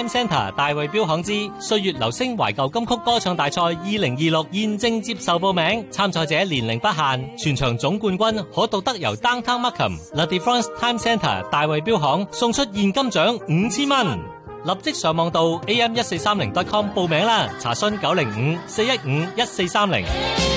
Time Centre 大衛標行之歲月流星懷舊金曲歌唱大賽2026現正接受報名，參賽者年齡不限，全場總冠軍可獨得由 Downtown Markham、La Défense Time Centre 大衛標行送出現金獎5000蚊。立即上網到 am1430.com 報名啦，查詢905-415-1430。